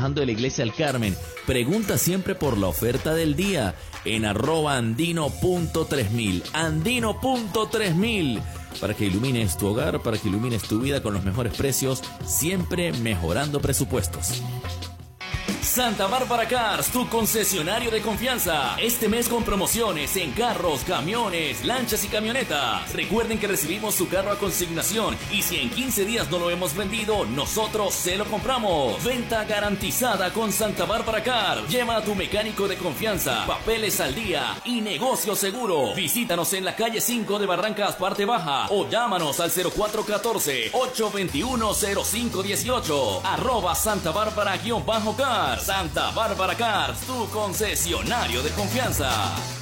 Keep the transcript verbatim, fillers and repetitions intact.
bajando de la iglesia al Carmen. Pregunta siempre por la oferta del día en arroba andino punto tres mil. Andino punto tres mil. Para que ilumines tu hogar, para que ilumines tu vida con los mejores precios, siempre mejorando presupuestos. Santa Bárbara Cars, tu concesionario de confianza. Este mes con promociones en carros, camiones, lanchas y camionetas. Recuerden que recibimos su carro a consignación y si en quince días no lo hemos vendido, nosotros se lo compramos. Venta garantizada con Santa Bárbara Cars. Lleva a tu mecánico de confianza, papeles al día y negocio seguro. Visítanos en la calle cinco de Barrancas, parte baja, o llámanos al cero cuatro uno cuatro, ocho dos uno, cero cinco uno ocho. Arroba Santa Bárbara guión bajo Cars. Santa Bárbara Cars, tu concesionario de confianza.